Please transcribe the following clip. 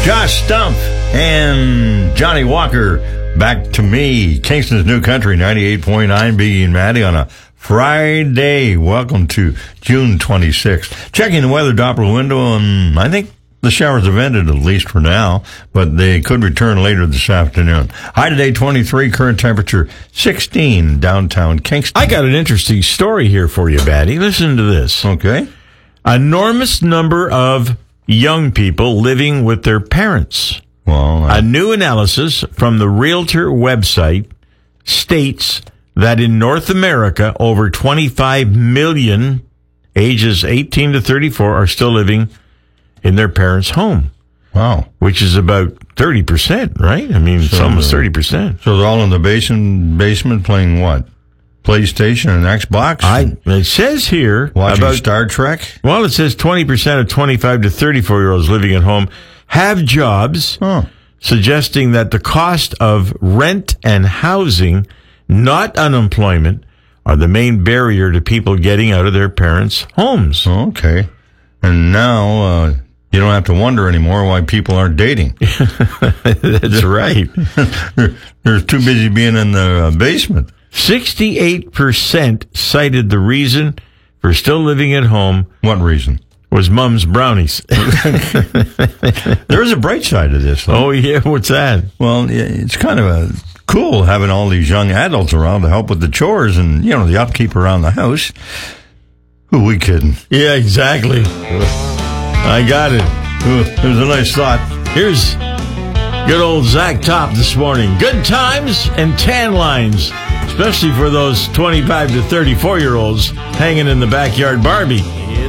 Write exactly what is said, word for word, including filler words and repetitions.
Josh Stumpf and Johnny Walker, Back to Me. Kingston's New Country, ninety-eight point nine, Biggie and Maddie on a Friday. Welcome to June twenty-sixth. Checking the weather Doppler window, and I think the showers have ended, at least for now, but they could return later this afternoon. High today, twenty-three, current temperature sixteen, downtown Kingston. I got an interesting story here for you, Batty. Listen to this. Okay. Enormous number of young people living with their parents. Well, I... A new analysis from the Realtor website states that in North America, over twenty-five million ages eighteen to thirty-four are still living in their parents' home. Wow. Which is about thirty percent, right? I mean, so it's almost thirty percent. So they're all in the basement, basement playing what? PlayStation and Xbox? I, it says here... Watching about, Star Trek? Well, it says twenty percent of twenty-five to thirty-four-year-olds living at home have jobs, huh. suggesting that the cost of rent and housing, not unemployment, are the main barrier to people getting out of their parents' homes. Okay. And now uh, you don't have to wonder anymore why people aren't dating. That's right. they're, they're too busy being in the basement. sixty-eight percent cited the reason for still living at home. What reason? Was Mum's brownies. There is a bright side to this, though. Oh, yeah? What's that? Well, it's kind of a cool having all these young adults around to help with the chores and, you know, the upkeep around the house. Who we kidding? Yeah, exactly. I got it. It was a nice thought. Here's good old Zach Top this morning. Good times and tan lines, especially for those twenty-five to thirty-four-year-olds hanging in the backyard Barbie.